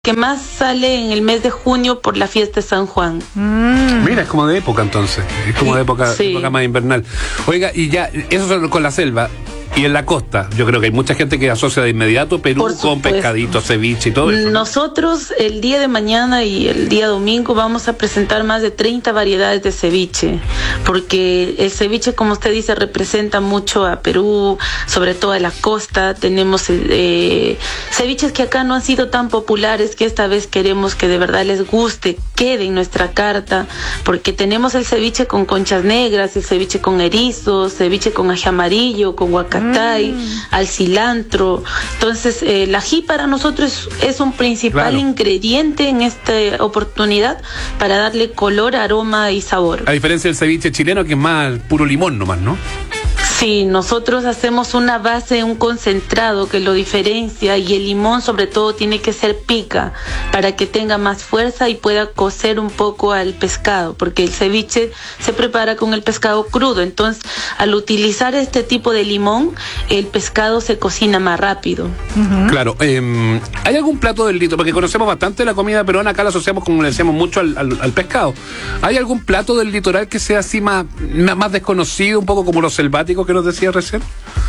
que más sale en el mes de junio por la fiesta de San Juan. Mira, es como de época entonces, es como de época, sí. Época más invernal. Oiga, y ya, eso con la selva. Y en la costa, yo creo que hay mucha gente que asocia de inmediato Perú con pescadito, ceviche y todo eso, ¿no? Nosotros el día de mañana y el día domingo vamos a presentar más de 30 variedades de ceviche, porque el ceviche, como usted dice, representa mucho a Perú, sobre todo a la costa. Tenemos ceviches que acá no han sido tan populares, que esta vez queremos que de verdad les guste, quede en nuestra carta, porque tenemos el ceviche con conchas negras, el ceviche con erizos, ceviche con ají amarillo, con huacatay, al cilantro. Entonces el ají para nosotros es un principal ingrediente en esta oportunidad para darle color, aroma y sabor. A diferencia del ceviche chileno, que es más puro limón nomás, ¿no? Sí, nosotros hacemos una base, un concentrado que lo diferencia, y el limón sobre todo tiene que ser pica para que tenga más fuerza y pueda cocer un poco al pescado, porque el ceviche se prepara con el pescado crudo. Entonces, al utilizar este tipo de limón, el pescado se cocina más rápido. Claro. ¿Hay algún plato del litoral? Porque conocemos bastante la comida peruana, acá la asociamos, como le decíamos, mucho al pescado. ¿Hay algún plato del litoral que sea así más desconocido, un poco como los selváticos que nos decía recién?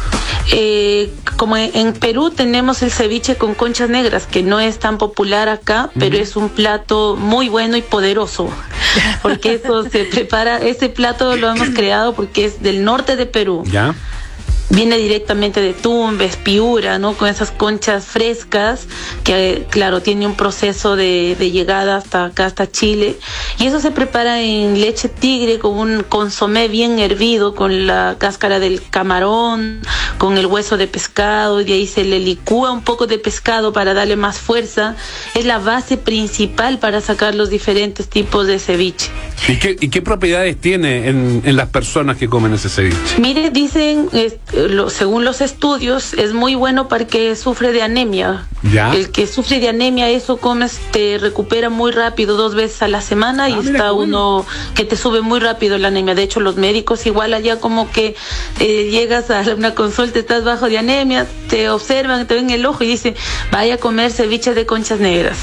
Como en Perú tenemos el ceviche con conchas negras, que no es tan popular acá, pero es un plato muy bueno y poderoso, porque eso se prepara, ese plato lo hemos creado porque es del norte de Perú. Ya. Viene directamente de Tumbes, Piura, ¿no? Con esas conchas frescas, que claro, tiene un proceso de llegada hasta acá, hasta Chile. Y eso se prepara en leche tigre, con un consomé bien hervido, con la cáscara del camarón, con el hueso de pescado, y de ahí se le licúa un poco de pescado para darle más fuerza. Es la base principal para sacar los diferentes tipos de ceviche. ¿Y qué propiedades tiene en las personas que comen ese ceviche? Mire, dicen, según los estudios, es muy bueno para el que sufre de anemia. ¿Ya? El que sufre de anemia, eso comes, te recupera muy rápido, 2 veces a la semana, y está uno que te sube muy rápido la anemia. De hecho, los médicos igual allá como que llegas a una consulta, estás bajo de anemia, te observan, te ven el ojo y dicen, vaya a comer ceviche de conchas negras.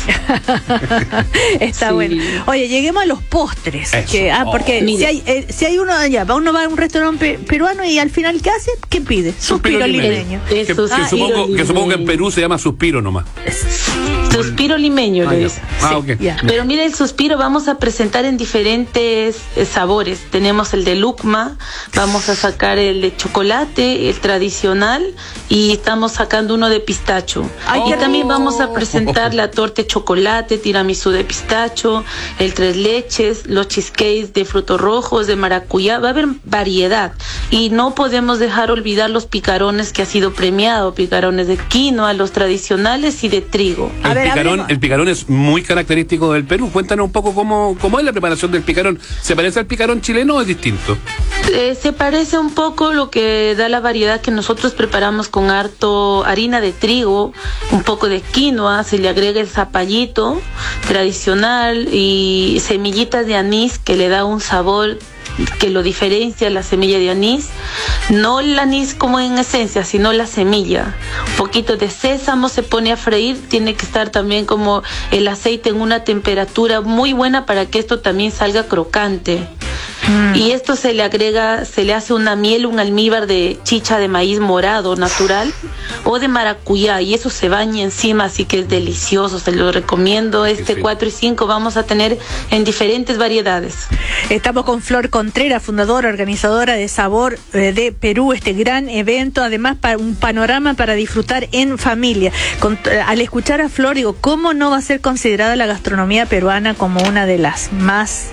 Está bueno. Oye, lleguemos a los postres. Porque si hay uno allá, uno va a un restaurante peruano y al final, ¿qué hace? ¿Qué pide? Suspiro limeño. Que supongo que en Perú se llama suspiro nomás. Suspiro limeño, le dicen. Okay. Pero mire, el suspiro vamos a presentar en diferentes sabores. Tenemos el de lucma, vamos a sacar el de chocolate, el tradicional, y estamos sacando uno de pistacho. Y también vamos a presentar la torta de chocolate, tiramisú de pistacho, el 3 leches, los cheesecakes de frutos rojos, de maracuyá. Va a haber variedad. Y no podemos dejar olvidar los picarones que ha sido premiado, picarones de quinoa, los tradicionales y de trigo. El picarón es muy característico del Perú. Cuéntanos un poco cómo es la preparación del picarón. ¿Se parece al picarón chileno o es distinto? Se parece un poco, lo que da la variedad que nosotros preparamos con harto harina de trigo, un poco de quinoa, se le agrega el zapallito tradicional y semillitas de anís, que le da un sabor que lo diferencia la semilla de anís, no el anís como en esencia, sino la semilla. Un poquito de sésamo se pone a freír, tiene que estar también como el aceite en una temperatura muy buena para que esto también salga crocante. Y esto se le agrega, se le hace una miel, un almíbar de chicha de maíz morado natural o de maracuyá, y eso se baña encima, así que es delicioso, se lo recomiendo. 4 y 5 vamos a tener en diferentes variedades. Estamos con Flor Contreras, fundadora, organizadora de Sabor de Perú, este gran evento, además para un panorama para disfrutar en familia. Al escuchar a Flor, digo, ¿cómo no va a ser considerada la gastronomía peruana como una de las más...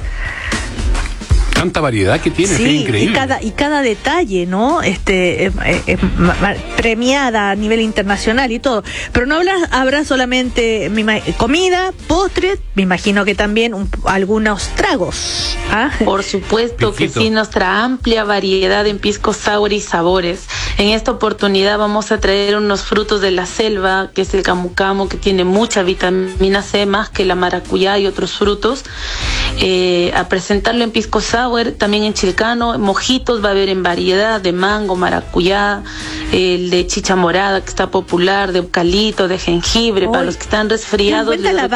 Tanta variedad que tiene, sí, es increíble. Y cada detalle, ¿no? Premiada a nivel internacional y todo. Pero no habrá solamente comida, postres, me imagino que también algunos tragos. Por supuesto que sí, nuestra amplia variedad en pisco sour y sabores. En esta oportunidad vamos a traer unos frutos de la selva, que es el camu camu, que tiene mucha vitamina C, más que la maracuyá y otros frutos. a presentarlo en pisco sour, también en chilcano. Mojitos va a haber en variedad de mango, maracuyá, el de chicha morada que está popular, de eucalipto, de jengibre. Para los que están resfriados,